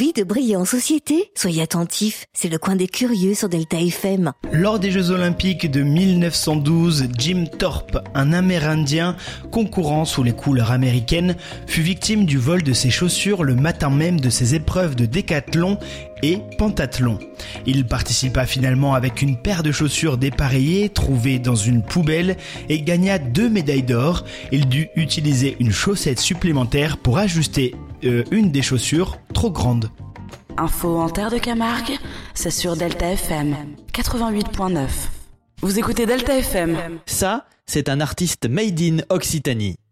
Envie de briller en société ? Soyez attentifs, c'est le coin des curieux sur Delta FM. Lors des Jeux Olympiques de 1912, Jim Thorpe, un Amérindien concourant sous les couleurs américaines, fut victime du vol de ses chaussures le matin même de ses épreuves de décathlon et pentathlon. Il participa finalement avec une paire de chaussures dépareillées trouvées dans une poubelle et gagna 2 médailles d'or. Il dut utiliser une chaussette supplémentaire pour ajuster une des chaussures trop grande. Info en terre de Camargue, c'est sur Delta FM 88.9. Vous écoutez Delta FM. Ça, c'est un artiste made in Occitanie.